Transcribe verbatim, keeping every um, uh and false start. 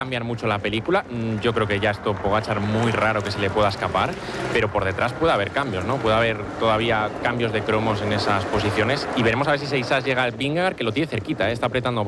cambiar mucho la película. Yo creo que ya esto Pogačar muy raro que se le pueda escapar, pero por detrás puede haber cambios, ¿no? Puede haber todavía cambios de cromos en esas posiciones y veremos a ver si Seixas llega al Vingegaard, que lo tiene cerquita, ¿eh? Está apretando